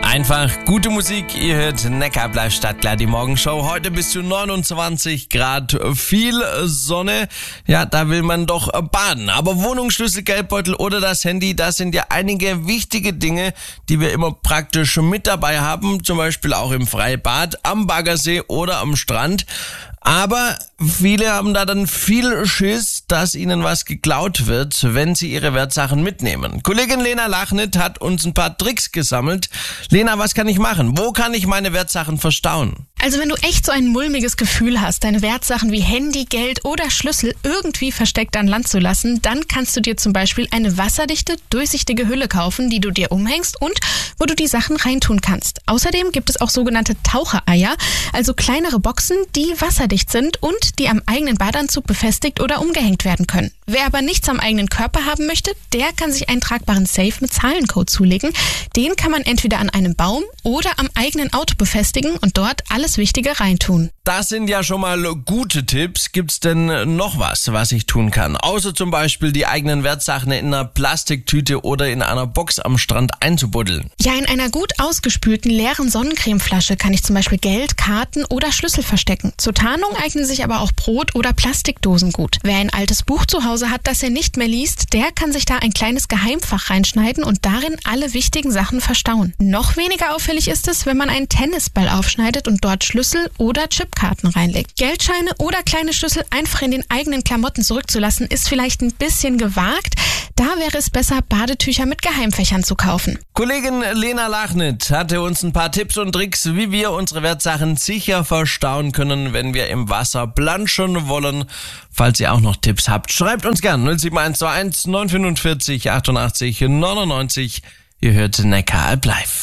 Einfach gute Musik, ihr hört Neckarblei Stadtklar, die Morgenshow. Heute bis zu 29 Grad, viel Sonne. Ja, da will man doch baden. Aber Wohnungsschlüssel, Geldbeutel oder das Handy, das sind ja einige wichtige Dinge, die wir immer praktisch mit dabei haben. Zum Beispiel auch im Freibad, am Baggersee oder am Strand. Aber viele haben da dann viel Schiss, dass ihnen was geklaut wird, wenn sie ihre Wertsachen mitnehmen. Kollegin Lena Lachnit hat uns ein paar Tricks gesammelt. Lena, was kann ich machen? Wo kann ich meine Wertsachen verstauen? Also wenn du echt so ein mulmiges Gefühl hast, deine Wertsachen wie Handy, Geld oder Schlüssel irgendwie versteckt an Land zu lassen, dann kannst du dir zum Beispiel eine wasserdichte, durchsichtige Hülle kaufen, die du dir umhängst und wo du die Sachen reintun kannst. Außerdem gibt es auch sogenannte Tauchereier, also kleinere Boxen, die wasserdicht sind und die am eigenen Badeanzug befestigt oder umgehängt werden können. Wer aber nichts am eigenen Körper haben möchte, der kann sich einen tragbaren Safe mit Zahlencode zulegen. Den kann man entweder an einem Baum oder am eigenen Auto befestigen und dort alles Wichtige reintun. Das sind ja schon mal gute Tipps. Gibt's denn noch was ich tun kann? Außer zum Beispiel die eigenen Wertsachen in einer Plastiktüte oder in einer Box am Strand einzubuddeln. Ja, in einer gut ausgespülten leeren Sonnencremeflasche kann ich zum Beispiel Geld, Karten oder Schlüssel verstecken. Zur Tarnung eignen sich aber auch Brot- oder Plastikdosen gut. Wer ein altes Buch zu Hause hat, das er nicht mehr liest, der kann sich da ein kleines Geheimfach reinschneiden und darin alle wichtigen Sachen verstauen. Noch weniger auffällig ist es, wenn man einen Tennisball aufschneidet und dort Schlüssel oder Chipkarten reinlegt. Geldscheine oder kleine Schlüssel einfach in den eigenen Klamotten zurückzulassen, ist vielleicht ein bisschen gewagt. Da wäre es besser, Badetücher mit Geheimfächern zu kaufen. Kollegin Lena Lachnit hatte uns ein paar Tipps und Tricks, wie wir unsere Wertsachen sicher verstauen können, wenn wir im Wasser planschen wollen. Falls ihr auch noch Tipps habt, schreibt uns gern 07121 945 88 99. Ihr hört Neckarblei.